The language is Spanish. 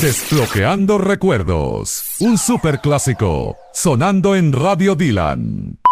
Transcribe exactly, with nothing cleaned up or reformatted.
Desbloqueando recuerdos. Un superclásico sonando en Radio Dylan.